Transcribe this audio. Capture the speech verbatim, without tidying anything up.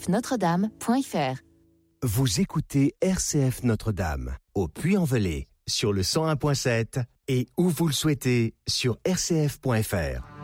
notre-dame point f r. Vous écoutez R C F Notre-Dame, au Puy-en-Velay, sur le cent un point sept et où vous le souhaitez, sur r c f point f r.